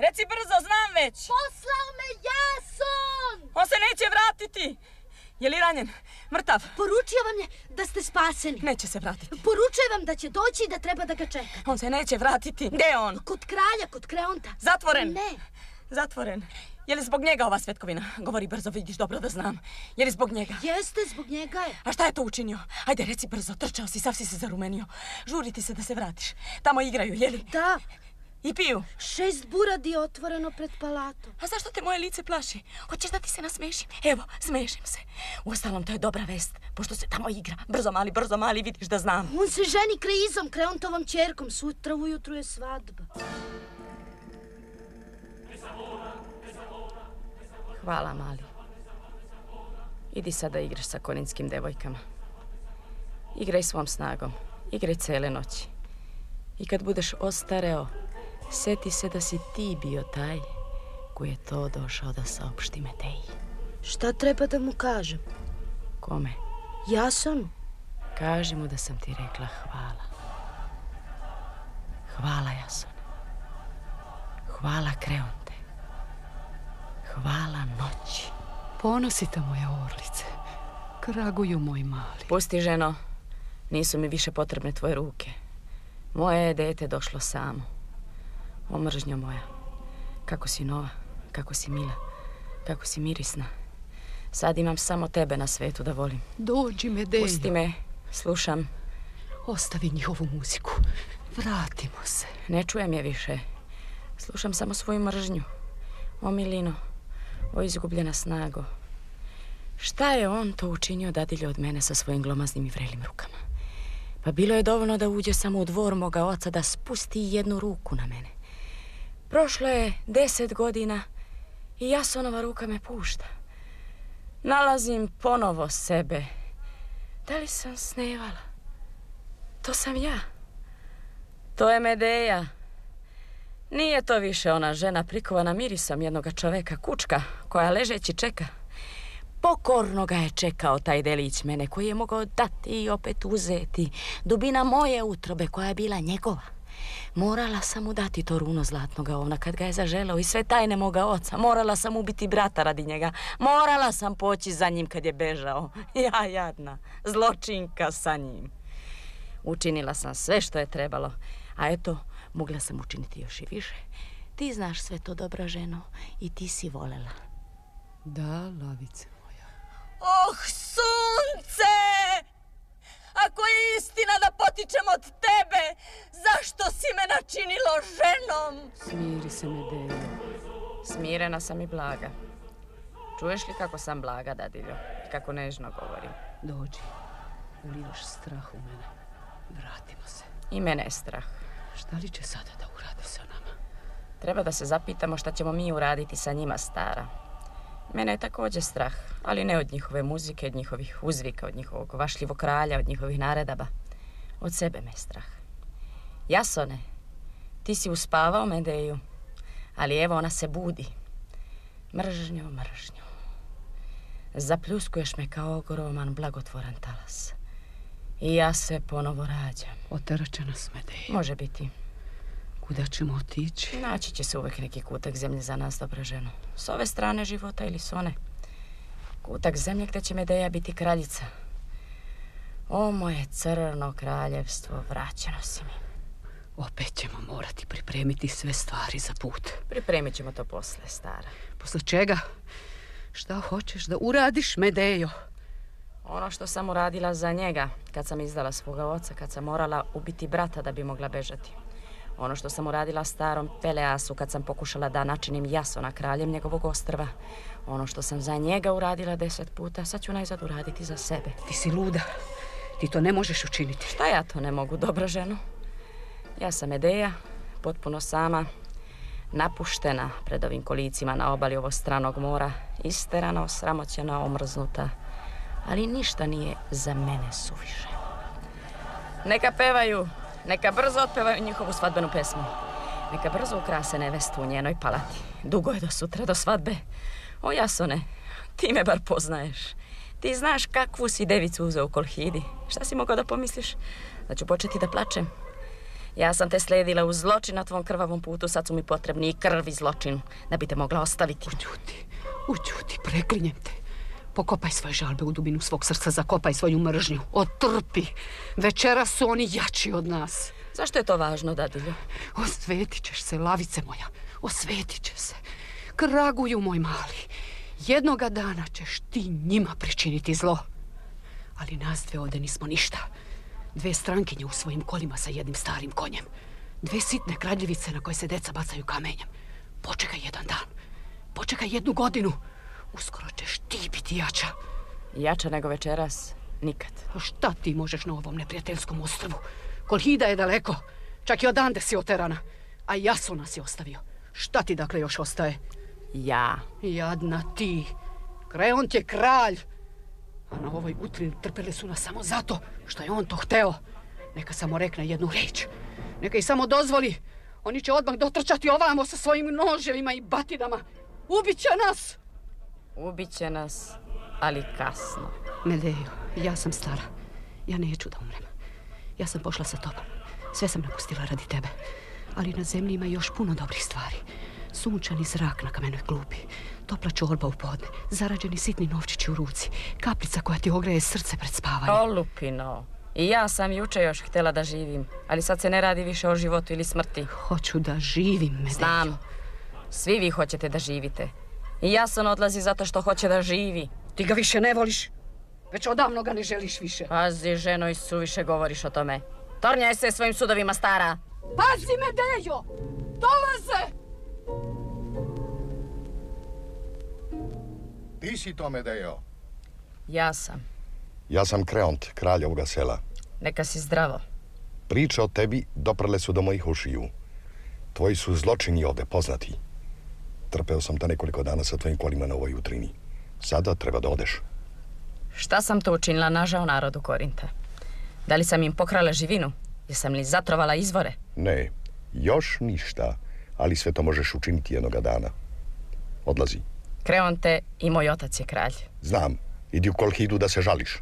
Reci brzo, znam već. Poslao me Jason! On se neće vratiti. Je li ranjen? Mrtav? Poručio vam je da ste spaseni. Neće se vratiti. Poručuje vam da će doći i da treba da ga čeka. On se neće vratiti. Gdje je on? Kod kralja, kod Kreonta. Zatvoren? Ne. Zatvoren. Je li zbog njega ova svetkovina? Govori brzo, vidiš dobro da znam. Je li zbog njega? Jeste, zbog njega je. A šta je to učinio? Ajde, reci brzo, trčao si, sav si se zarumenio. Žuri ti se da se vratiš. Tamo igraju, je li? Da. I piju? 6 buradi otvoreno pred palatom. A zašto te moje lice plaši? Hoćeš da ti se nasmešim? Evo, smešim se. Uostalom, to je dobra vest, pošto se tamo igra. Brzo mali, vidiš da znam. On se ženi Kreizom, Kreontovom ćerkom. Sutra ujutru je svadba. Hvala, mali. Idi sad da igraš sa koninskim devojkama. Igraj svom snagom. Igraj cele noći. I kad budeš ostareo, seti se da si ti bio taj koji je to došao da saopšti Medeji. Šta treba da mu kažem? Kome? Jasonu. Kaži mu da sam ti rekla hvala. Hvala, Jasone. Hvala, Kreonte. Hvala noći. Ponosite moje orlice. Kraguju moj mali. Pusti, ženo. Nisu mi više potrebne tvoje ruke. Moje je dete došlo samo. O, mržnjo moja. Kako si nova, kako si mila, kako si mirisna. Sad imam samo tebe na svetu da volim. Dođi, Medejo. Pusti me, slušam. Ostavi njihovu muziku. Vratimo se. Ne čujem je više. Slušam samo svoju mržnju. O, milino, o, izgubljena snago. Šta je on to učinio dadilje od mene sa svojim glomaznim i vrelim rukama? Pa bilo je dovoljno da uđe samo u dvor moga oca da spusti jednu ruku na mene. Prošlo je 10 godina i Jasonova ruka me pušta. Nalazim ponovo sebe. Da li sam snevala? To sam ja. To je Medeja. Nije to više ona žena prikovana mirisom jednoga čoveka, kučka, koja ležeći čeka. Pokorno ga je čekao taj delić mene koji je mogao dati i opet uzeti. Dubina moje utrobe koja je bila njegova. Morala sam mu dati to runo zlatnoga ovna kad ga je zaželeo i sve tajne moga oca. Morala sam ubiti brata radi njega. Morala sam poći za njim kad je bežao. Ja jadna, zločinka sa njim. Učinila sam sve što je trebalo. A eto, mogla sam učiniti još i više. Ti znaš sve to, dobra ženo, i ti si volela. Da, lavice moja. Oh, sunce! Ako je istina da potičem od tebe, zašto si me načinilo ženom? Smiri se, Medejo. Smirena sam i blaga. Čuješ li kako sam blaga, dadiljo? I kako nežno govorim? Dođi. Ulivaš strah u mene. Vratimo se. I mene je strah. Šta li će sada da urade sa nama? Treba da se zapitamo šta ćemo mi uraditi sa njima, stara. Mene je također strah, ali ne od njihove muzike, od njihovih uzvika, od njihovog vašljivog kralja, od njihovih naredaba. Od sebe me je strah. Jasone, ti si uspavao Medeju, ali evo ona se budi. Mržnjo, mržnjo. Zapljuskuješ me kao ogroman blagotvoran talas. I ja se ponovo rađam. Oteraće nas, Medejo. Može biti. Kuda ćemo otići? Naći će se uvek neki kutak zemlje za nas, dobra ženo. S ove strane života ili s one. Kutak zemlje gdje će Medeja biti kraljica. O, moje crno kraljevstvo, vraćeno si mi. Opet ćemo morati pripremiti sve stvari za put. Pripremit ćemo to posle, stara. Posle čega? Šta hoćeš da uradiš, Medejo? Ono što sam uradila za njega, kad sam izdala svoga oca, kad sam morala ubiti brata da bi mogla bežati. Ono što sam uradila starom Peleasu kad sam pokušala da načinim Jasona kraljem njegovog ostrva. Ono što sam za njega uradila 10 puta, sad ću najzad uraditi za sebe. Ti si luda. Ti to ne možeš učiniti. Šta ja to ne mogu, dobra ženo? Ja sam Medeja, potpuno sama, napuštena pred ovim kolicima na obali ovog stranog mora, isterana, osramoćena, omrznuta, ali ništa nije za mene suviše. Neka pevaju, neka brzo otpevaju njihovu svadbenu pesmu. Neka brzo ukrase nevestu u njenoj palati. Dugo je do sutra, do svadbe. O, Jasone, ti me bar poznaješ. Ti znaš kakvu si devicu uzeo u Kolhidi. Šta si mogao da pomisliš? Da ću početi da plačem. Ja sam te sledila u zločin na tvom krvavom putu, sad su mi potrebni i krv i zločin da bi te mogla ostaviti. Uđuti, preklinjem te. Pokopaj svoje žalbe u dubinu svog srca, zakopaj svoju mržnju. Otrpi. Večeras su oni jači od nas. Zašto je to važno, dadilju? Osvetit ćeš se, lavice moja. Osvetit će se. Kraguju, moj mali. Jednoga dana ćeš ti njima pričiniti zlo. Ali nas dve ovdje nismo ništa. Dve strankinje u svojim kolima sa jednim starim konjem. Dve sitne kradljivice na koje se deca bacaju kamenjem. Počekaj jedan dan. Počekaj 1 godinu. Uskoro ćeš ti biti jača. Jača nego večeras? Nikad. A šta ti možeš na ovom neprijateljskom ostrvu? Kolhida je daleko. Čak i odande si oterana. A Jasona si ostavio. Šta ti dakle još ostaje? Ja. Jadna ti. Kreont je kralj. A na ovoj utrini trpeli su nas samo zato što je on to hteo. Neka samo rekne jednu reč. Neka ih samo dozvoli. Oni će odmah dotrčati ovamo sa svojim noževima i batinama. Ubiće nas! Ubiće nas, ali kasno. Medejo, ja sam stara. Ja neću da umrem. Ja sam pošla sa tobom. Sve sam napustila radi tebe. Ali na zemlji ima još puno dobrih stvari. Sunčani zrak na kamenoj klupi. Topla čorba u podne. Zarađeni sitni novčići u ruci. Kaplica koja ti ogreje srce pred spavanje. O, Lupino. I ja sam juče još htjela da živim. Ali sad se ne radi više o životu ili smrti. Hoću da živim, Medejo. Znam. Svi vi hoćete da živite. I Jason odlazi zato što hoće da živi. Ti ga više ne voliš. Već odavno ga ne želiš više. Pazi, ženo, i suviše govoriš o tome. Tornjaj se svojim sudovima, stara. Pazi, Medejo! Dolaze! Ti si to, Medejo. Ja sam. Ja sam Kreont, kralj ovoga sela. Neka si zdravo. Priče o tebi doprle su do mojih ušiju. Tvoji su zločini ovde poznati. Trpeo sam te nekoliko dana sa tvojim kolima na ovoj utrini. Sada treba da odeš. Šta sam to učinila nažao narodu Korinta? Da li sam im pokrala živinu? Jesam li zatrovala izvore? Ne, još ništa, ali sve to možeš učiniti jednoga dana. Odlazi. Kreonte, i moj otac je kralj. Znam, idi u Kolhidu da se žališ.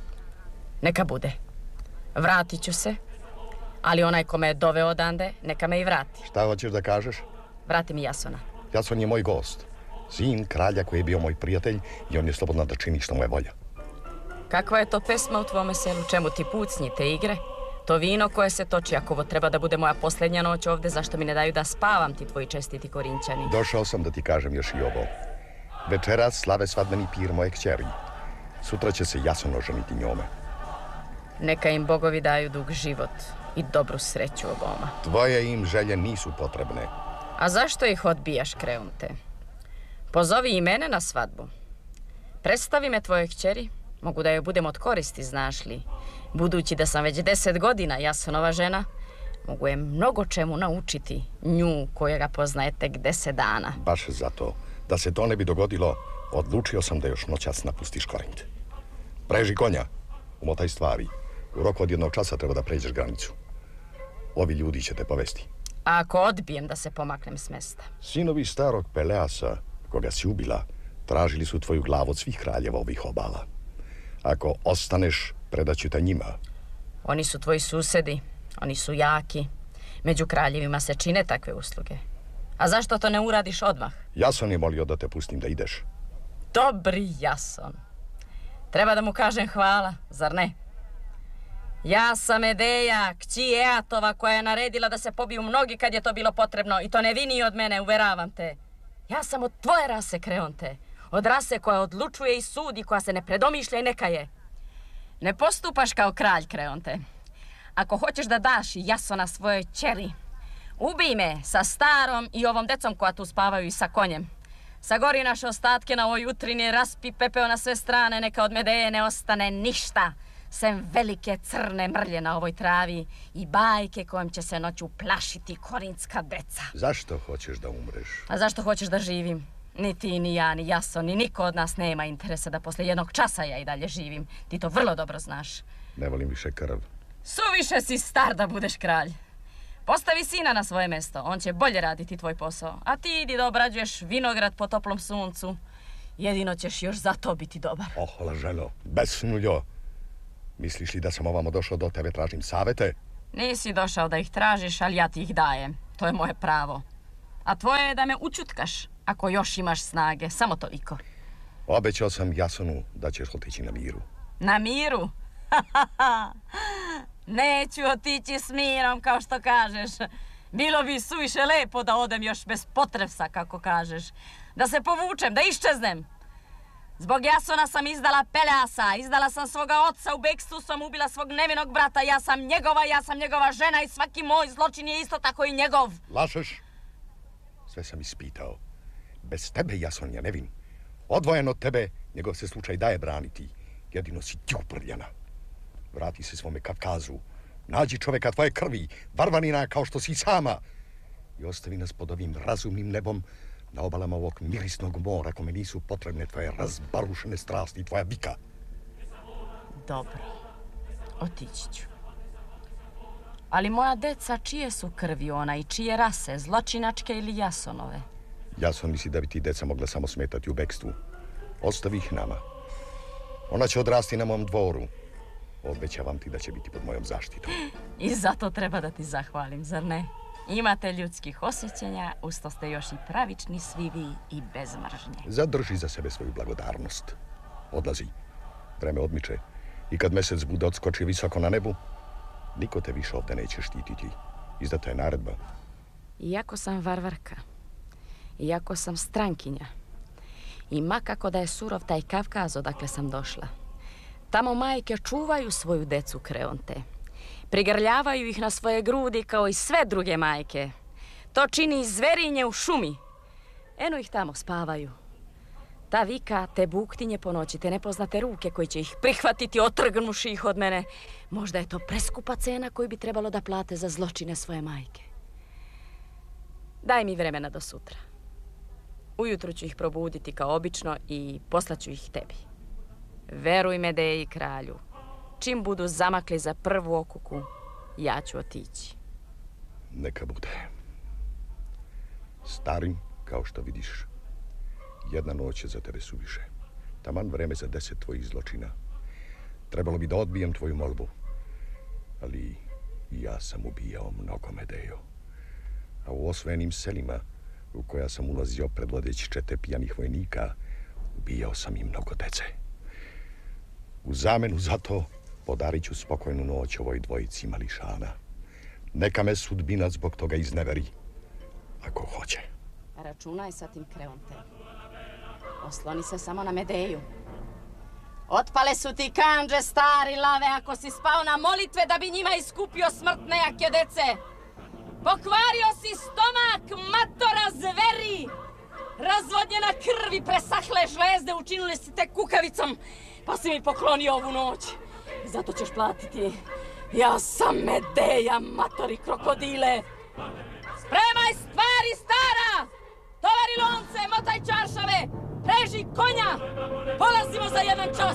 Neka bude. Vratit ću se, ali onaj ko me je doveo odande, neka me i vrati. Šta hoćeš da kažeš? Vrati mi Jasona. Jason je moj gost. Sin kralja koji je bio moj prijatelj i on je slobodan da čini što mu je volja. Kakva je to pesma u tvome selu? Čemu ti pucnji, te igre? To vino koje se toči, ako ovo treba da bude moja posljednja noć ovde, zašto mi ne daju da spavam ti tvoji čestiti Korinćani? Došao sam da ti kažem još i ovo. Večeras slave svadbeni pir moje kćeri. Sutra će se Jason oženiti njome. Neka im bogovi daju dug život i dobru sreću oboma. Tvoje im želje nisu potrebne. A zašto ih odbijaš, Kreonte? Pozovi i mene na svadbu. Predstavi me tvojoj kćeri. Mogu da joj budem od koristi, znaš li. Budući da sam već 10 godina Jasonova žena, mogu je mnogo čemu naučiti nju koja ga poznaje tek 10 dana. Baš zato, da se to ne bi dogodilo, odlučio sam da još noćas napustiš Korint. Preži konja, umotaj stvari. U roku od 1 časa treba da pređeš granicu. Ovi ljudi će te povesti. A ako odbijem da se pomaknem s mesta? Sinovi starog Peleasa, koga si ubila, tražili su tvoju glavu od svih kraljeva ovih obala. Ako ostaneš, predaću te njima. Oni su tvoji susedi, oni su jaki. Među kraljevima se čine takve usluge. A zašto to ne uradiš odmah? Jason je molio da te pustim da ideš. Dobri Jason. Treba da mu kažem hvala, zar ne? Ja sam Medeja, kći Eatova, koja je naredila da se pobiju mnogi kad je to bilo potrebno, i to ne vini od mene, uveravam te. Ja sam od tvoje rase, Kreonte. Od rase koja odlučuje i sudi, koja se ne predomišlja i neka je. Ne postupaš kao kralj, Kreonte. Ako hoćeš da daš Jasona svojoj ćeri, ubij me sa starom i ovom decom koja tu spavaju i sa konjem. Sagori naše ostatke na ovoj utrini, raspi pepeo na sve strane, neka od Medeje ne ostane ništa, sem velike crne mrlje na ovoj travi i bajke kojom će se noću plašiti korintska deca. Zašto hoćeš da umreš? A zašto hoćeš da živim? Ni ti, ni ja, ni Jason, ni niko od nas nema interesa da posle 1 časa ja i dalje živim. Ti to vrlo dobro znaš. Ne volim više krv. Suviše si star da budeš kralj. Postavi sina na svoje mesto, on će bolje raditi tvoj posao. A ti idi da obrađuješ vinograd po toplom suncu. Jedino ćeš još za to biti dobar. Oh, laželo, besnuljo. Misliš li da sam ovamo došao do tebe, tražim savete? Nisi došao da ih tražiš, ali ja ti ih dajem. To je moje pravo. A tvoje je da me učutkaš, ako još imaš snage. Samo toliko. Obećao sam Jasonu da ćeš otići na miru. Na miru? Neću otići s mirom, kao što kažeš. Bilo bi suviše lepo da odem još bez potresa, kako kažeš. Da se povučem, da iščeznem. Zbog Jasona sam izdala Peljasa, izdala sam svoga oca, u bekstvu sam ubila svog nevinog brata. Ja sam njegova žena i svaki moj zločin je isto tako i njegov. Lažeš? Sve sam ispitao. Bez tebe Jason je nevin. Odvojen od tebe, njegov se slučaj daje braniti. Jedino si ti uprljena. Vrati se svome Kavkazu. Nađi čoveka tvoje krvi, varvanina kao što si sama. I ostavi nas pod ovim razumnim nebom na obalama ovog mirisnog mora, kome nisu potrebne tvoje razbarušene strasti i tvoja vika. Dobro, otići ću. Ali moja deca, čije su krvi ona i čije rase, zločinačke ili Jasonove? Jason misli da bi ti deca mogla samo smetati u bekstvu. Ostavi ih nama. Ona će odrasti na mom dvoru. Obećavam ti da će biti pod mojom zaštitom. I zato treba da ti zahvalim, zar ne? Imate ljudskih osjećanja, usto ste još i pravični svi vi i bez mržnje. Zadrži za sebe svoju blagodarnost. Odlazi. Vreme odmiče. I kad mesec bude odskočio visoko na nebu, niko te više ovdje neće štititi. Izdata je naredba. Iako sam varvarka, iako sam strankinja, i ma kako da je surov taj Kavkaz odakle sam došla, tamo majke čuvaju svoju decu, Kreonte. Prigrljavaju ih na svoje grudi kao i sve druge majke. To čini zverinje u šumi. Eno ih tamo spavaju. Ta vika, te buktinje po noći, te nepoznate ruke koji će ih prihvatiti otrgnuši ih od mene. Možda je to preskupa cena koju bi trebalo da plate za zločine svoje majke. Daj mi vremena do sutra. Ujutro ću ih probuditi kao obično i poslaću ih tebi. Veruj Medeji, kralju. Čim budu zamakli za prvu okuku, ja ću otići. Neka bude. Starim, kao što vidiš, jedna noć je za tebe suviše. Taman vreme za 10 tvojih zločina. Trebalo bi da odbijem tvoju molbu. Ali i ja sam ubijao mnogo, Medejo. A u osvojenim selima, u koja sam ulazio predvodeći čete pijanih vojnika, ubijao sam i mnogo dece. U zamenu za to podarit ću spokojnu noć ovoj dvojici mališana. Neka me sudbina zbog toga izneveri, ako hoće. Računaj sa tim, Kreonte. Osloni se samo na Medeju. Otpale su ti kandže, stari lave, ako si spao na molitve da bi njima iskupio smrt nejake dece. Pokvario si stomak, matora zveri. Razvodnjena krvi, presahle žlezde, učinili si te kukavicom, pa si mi poklonio ovu noć. Zato ćeš platiti. Ja sam Medeja, matori krokodile. Spremaj stvari, stara! Tovari lonce, motaj čaršave, preži konja. Polazimo za jedan čas.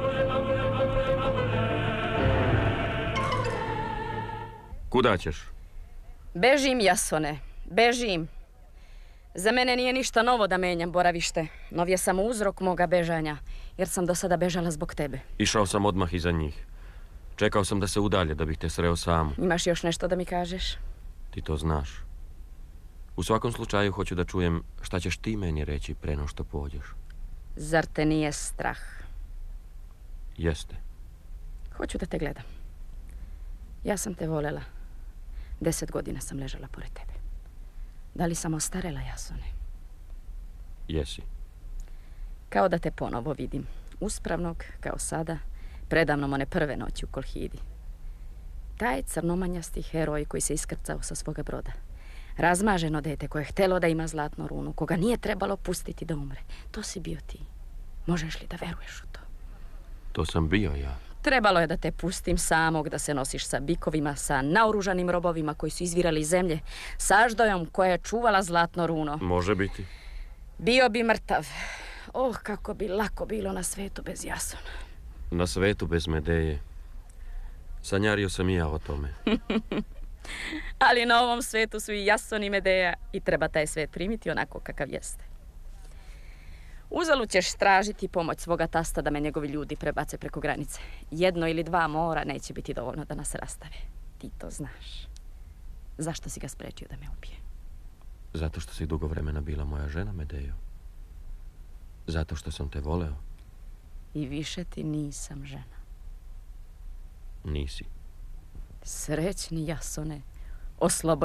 Kuda ćeš? Bežim, Jasone, bežim. Za mene nije ništa novo da menjam boravište. Nov je samo uzrok moga bežanja, jer sam do sada bežala zbog tebe. Išao sam odmah iza njih. Čekao sam da se udalje, da bih te sreo samu. Imaš još nešto da mi kažeš? Ti to znaš. U svakom slučaju hoću da čujem šta ćeš ti meni reći pre no što pođeš. Zar te nije strah? Jeste. Hoću da te gledam. Ja sam te volela. 10 godina sam ležala pored tebe. Da li sam ostarela, Jasone? Jesi. Kao da te ponovo vidim. Uspravnog, kao sada, predamnom one prve noći u Kolhidi. Taj crnomanjasti heroj koji se iskrcao sa svoga broda. Razmaženo dete koje je htelo da ima zlatnu runu, koga nije trebalo pustiti da umre. To si bio ti. Možeš li da veruješ u to? To sam bio ja. Trebalo je da te pustim samog, da se nosiš sa bikovima, sa naoružanim robovima koji su izvirali iz zemlje, sa Aždojom koja je čuvala zlatno runo. Može biti. Bio bi mrtav. Oh, kako bi lako bilo na svetu bez Jasona. Na svetu bez Medeje. Sanjario sam i ja o tome. Ali na ovom svetu su i Jason i Medeja i treba taj svet primiti onako kakav jeste. Uzalud ćeš tražiti pomoć svoga tasta da me njegovi ljudi prebace preko granice. 1 ili 2 mora neće biti dovoljno da nas rastave. ti to znaš. Zašto si ga sprečio da me ubije? Zato što si dugo vremena bila moja žena, Medejo. Zato što sam te voleo. I više ti nisam žena. Nisi. Srećni Jasone, oslobođen